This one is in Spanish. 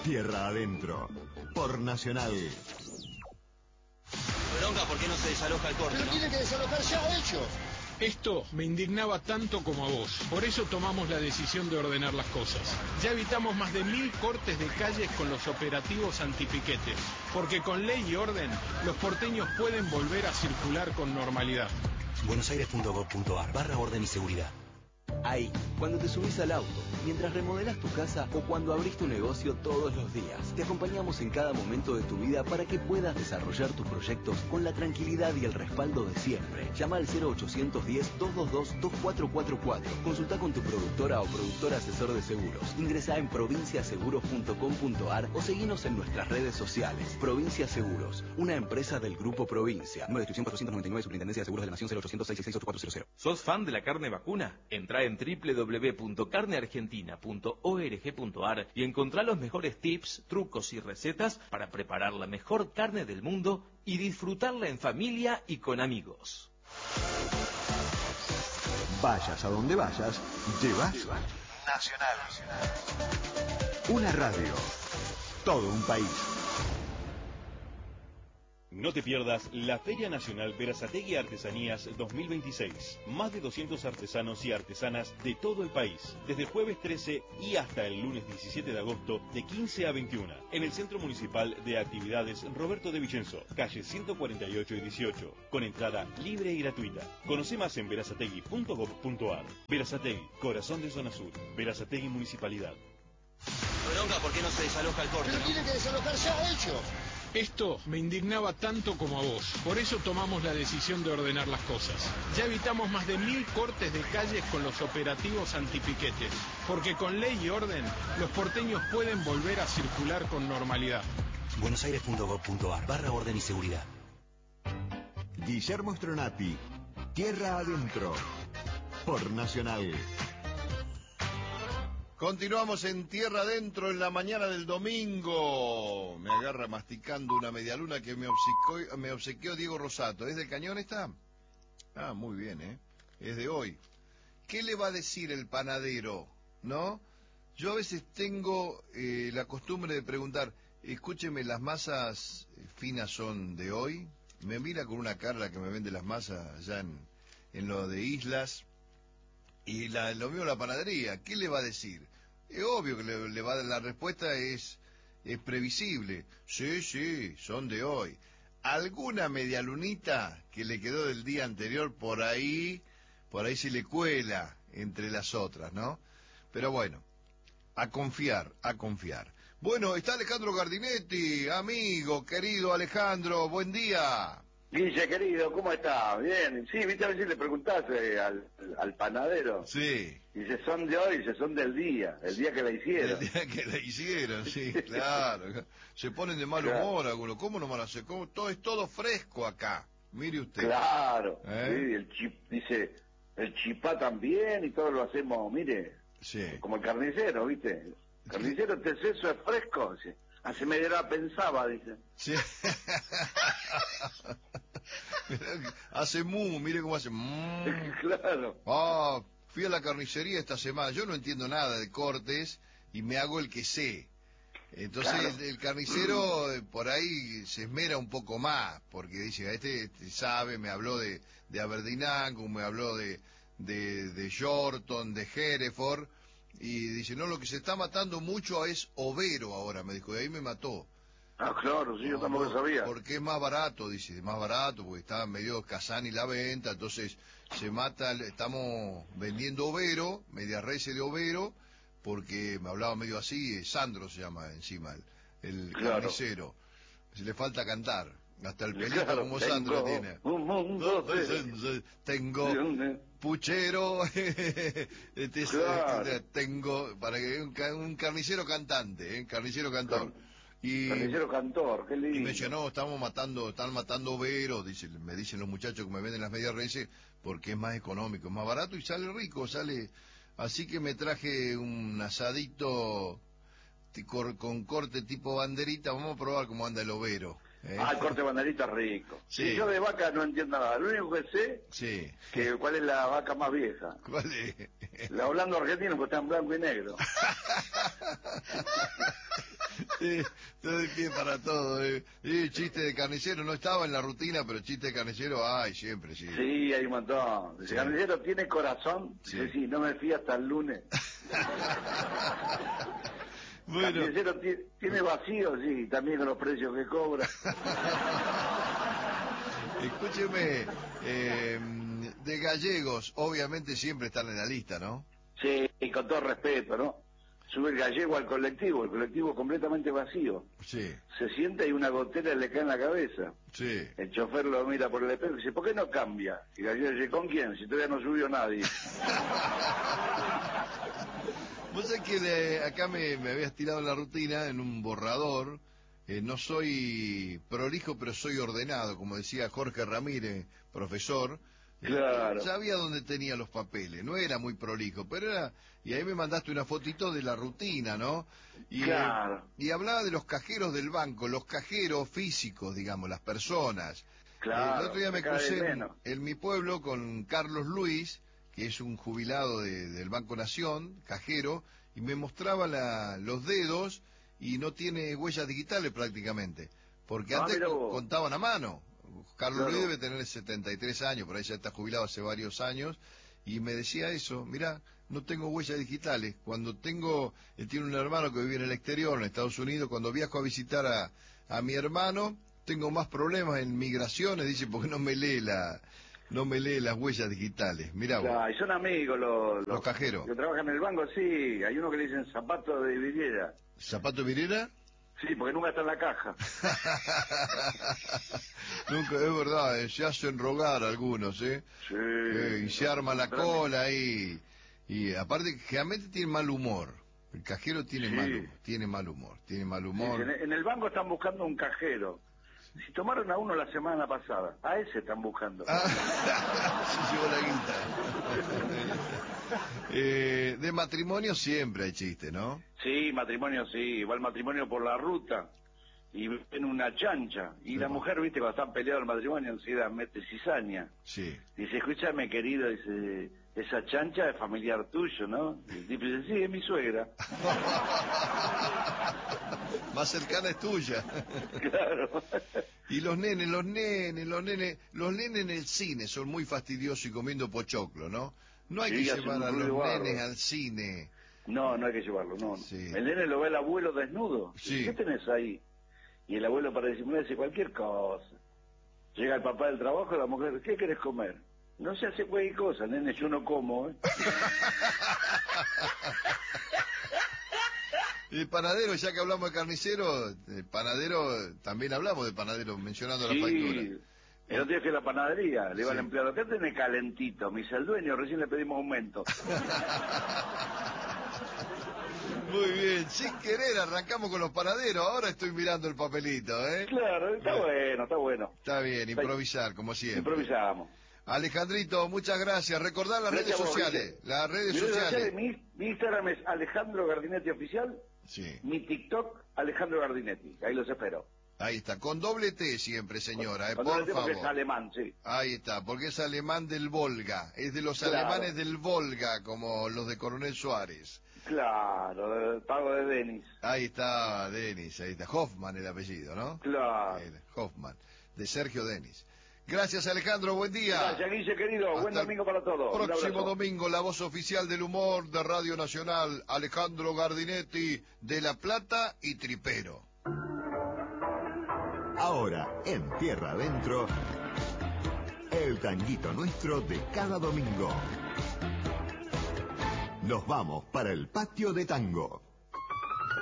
Tierra Adentro, por Nacional. Bronca, ¿por qué no se desaloja el corte? Pero tiene que desalojar ya ellos. Esto me indignaba tanto como a vos. Por eso tomamos la decisión de ordenar las cosas. Ya evitamos más de 1000 cortes de calles con los operativos antipiquete. Porque con ley y orden, los porteños pueden volver a circular con normalidad. buenosaires.gov.ar/orden y seguridad. Ahí, cuando te subís al auto, mientras remodelás tu casa o cuando abrís tu negocio todos los días, te acompañamos en cada momento de tu vida para que puedas desarrollar tus proyectos con la tranquilidad y el respaldo de siempre. Llama al 0810-222-2444. Consulta con tu productora o productor asesor de seguros. Ingresá en provinciaseguros.com.ar o seguinos en nuestras redes sociales. Provincia Seguros, una empresa del Grupo Provincia. Número de inscripción 499, Superintendencia de Seguros de la Nación, 0800-666-8400. ¿Sos fan de la carne vacuna? Entrá en www.carneargentina.org.ar y encontrá los mejores tips, trucos y recetas para preparar la mejor carne del mundo y disfrutarla en familia y con amigos. Vayas a donde vayas, llevas Nacional. Una radio, todo un país. No te pierdas la Feria Nacional Berazategui Artesanías 2026. Más de 200 artesanos y artesanas de todo el país. Desde el jueves 13 y hasta el lunes 17 de agosto de 15 a 21. En el Centro Municipal de Actividades Roberto de Vicenzo, calle 148 y 18. Con entrada libre y gratuita. Conoce más en berazategui.gov.ar. Berazategui, corazón de zona sur. Berazategui Municipalidad. Bronca, ¿por qué no se desaloja el corte? Pero tiene que desalojar ya ellos. Esto me indignaba tanto como a vos. Por eso tomamos la decisión de ordenar las cosas. Ya evitamos más de 1000 cortes de calles con los operativos antipiquete. Porque con ley y orden, los porteños pueden volver a circular con normalidad. buenosaires.gov.ar/orden y seguridad. Guillermo Stronati, Tierra Adentro, por Nacional. Continuamos en Tierra Adentro en la mañana del domingo. Me agarra masticando una medialuna que me obsequió Diego Rosato. ¿Es del Cañón esta? Ah, muy bien, ¿eh? Es de hoy. ¿Qué le va a decir el panadero? ¿No? Yo a veces tengo la costumbre de preguntar, escúcheme, ¿las masas finas son de hoy? Me mira con una cara que me vende las masas allá en lo de Islas. Y lo mío la panadería, ¿qué le va a decir? Es obvio que le va a dar la respuesta, es previsible. Sí, son de hoy. Alguna medialunita que le quedó del día anterior por ahí se le cuela entre las otras, ¿no? Pero bueno, a confiar. Bueno, está Alejandro Gardinetti, amigo, querido Alejandro, buen día. Guille, querido, ¿cómo estás? Bien. Sí, viste, a ver si le preguntaste al panadero. Sí. Dice, son de hoy, dice, son del día, el día que la hicieron. El día que la hicieron, sí, claro. Se ponen de mal humor algunos. ¿Cómo no van a hacer? Todo es todo fresco acá. Mire usted. Claro. Sí, dice, el chipá también y todo lo hacemos, mire. Sí. Como el carnicero, ¿viste? El carnicero, ¿te eso es fresco? Dice. Hace media hora pensaba, dice. Sí. Hace mire cómo hace. Claro. Fui a la carnicería esta semana. Yo no entiendo nada de cortes y me hago el que sé. Entonces claro. el carnicero por ahí se esmera un poco más, porque dice, este sabe, me habló de Aberdeen Angus, me habló de Shorton, de Hereford. Y dice, no, lo que se está matando mucho es overo ahora, me dijo, y ahí me mató. Ah, claro, sí, yo tampoco sabía. Porque es más barato, dice, más barato, porque está medio Kazán y la venta, entonces se mata, estamos vendiendo overo, media res de overo, porque me hablaba medio así, Sandro se llama encima, el carnicero. Se le falta cantar, hasta el pelito claro, como Sandro tiene. Un mundo tengo puchero, claro. tengo, para que un carnicero cantante, carnicero cantor. Carnicero cantor, qué lindo. Y me dice, no, están matando overo, me dicen los muchachos que me venden las medias reses, porque es más económico, es más barato y sale rico, así que me traje un asadito con corte tipo banderita, vamos a probar cómo anda el overo. El corte de banderita rico. Sí. Y yo de vaca no entiendo nada, lo único que sé, sí. que cuál es la vaca más vieja. ¿Cuál es? La Holando Argentina, que está en blanco y negro. Sí, estoy de pie para todo. Chiste de carnicero, no estaba en la rutina, pero chiste de carnicero hay siempre, sí. Sí, hay un montón. El carnicero tiene corazón. Sí. Dice, sí, no me fío hasta el lunes. Bueno. El carnicero tiene vacío, sí, también con los precios que cobra. Escúcheme, de gallegos, obviamente siempre están en la lista, ¿no? Sí, y con todo respeto, ¿no? Sube el gallego al colectivo, el colectivo completamente vacío. Sí, Se sienta y una gotera le cae en la cabeza. sí. El chofer lo mira por el espejo y dice, ¿por qué no cambia? Y el gallego dice, ¿con quién? Si todavía no subió nadie. Vos sabés que acá me habías tirado en la rutina, en un borrador. No soy prolijo, pero soy ordenado, como decía Jorge Ramírez, profesor. Claro. Sabía dónde tenía los papeles, no era muy prolijo, pero era... Y ahí me mandaste una fotito de la rutina, ¿no? Y, Claro. Y hablaba de los cajeros del banco, los cajeros físicos, digamos, las personas. Claro. El otro día me cada vez crucé menos. en mi pueblo con Carlos Luis, que es un jubilado del Banco Nación, cajero, y me mostraba los dedos y no tiene huellas digitales prácticamente, porque antes mira vos. contaban a mano. Carlos Claro. Luis debe tener 73 años, por ahí ya está jubilado hace varios años, y me decía eso, mirá, no tengo huellas digitales. Cuando él tiene un hermano que vive en el exterior, en Estados Unidos, cuando viajo a visitar a mi hermano, tengo más problemas en migraciones, dice, porque no me lee las huellas digitales. Mirá vos. Claro, y son amigos Los cajeros. que trabajan en el banco, sí. Hay uno que le dicen zapato de vidriera. ¿Zapato Virera? Sí, porque nunca está en la caja. Nunca, es verdad, se hacen rogar algunos, ¿eh? Sí. Y se arma la cola ahí. Y aparte, generalmente tiene mal humor. El cajero tiene Sí. mal humor. En el banco están buscando un cajero. Si tomaron a uno la semana pasada, a ese están buscando. Se llevó la guita. De matrimonio siempre hay chiste, ¿no? Sí, matrimonio sí. Va el matrimonio por la ruta y ven una chancha. Y la mujer, viste, cuando están peleados el matrimonio, enseguida mete cizaña. Sí. Dice, escúchame, querido, dice, esa chancha es familiar tuyo, ¿no? Y el tipo dice, sí, es mi suegra. Más cercana es tuya. Claro. Y los nenes en el cine son muy fastidiosos y comiendo pochoclo, ¿no? No hay Sí, que hacen llevar un a los ruido bárbaro. nenes al cine. No, no hay que llevarlo, no. Sí. El nene lo ve el abuelo desnudo. Sí. ¿Qué tenés ahí? Y el abuelo, para disimular, dice cualquier cosa. Llega el papá del trabajo, la mujer, ¿qué querés comer? No se hace cualquier cosa, nene, yo no como, ¿eh? El panadero, ya que hablamos de carnicero, el panadero, también hablamos de panadero, mencionando la factura. El otro día fui a la panadería, le iba Sí. al empleado, ¿qué tenés calentito? Me dice, el dueño, recién le pedimos aumento. Muy bien, sin querer arrancamos con los panaderos, ahora estoy mirando el papelito, ¿eh? Claro, está bueno, está bueno. Está bien, improvisar, como siempre. Improvisamos. Alejandrito, muchas gracias. Recordar las Gracias redes a vos, sociales. Guille. Las redes Mi red social sociales. es mi Instagram es Alejandro Gardinetti Oficial, Sí, mi TikTok Alejandro Gardinetti, ahí los espero. ahí está. Con doble T siempre, señora, Cuando por le digo que es favor. alemán, sí. Ahí está, porque es alemán del Volga. Es de los Claro. alemanes del Volga, como los de Coronel Suárez. Claro, pago de Denis. Ahí está Denis, ahí está. Hoffman el apellido, ¿no? Claro. Hoffman, de Sergio Denis. Gracias, Alejandro, buen día. Gracias, Guille, querido. Buen Hasta el domingo para todos. Un Próximo abrazo. domingo, la voz oficial del humor de Radio Nacional, Alejandro Gardinetti, de La Plata y Tripero. Ahora, en Tierra Adentro, el tanguito nuestro de cada domingo. Nos vamos para el patio de tango.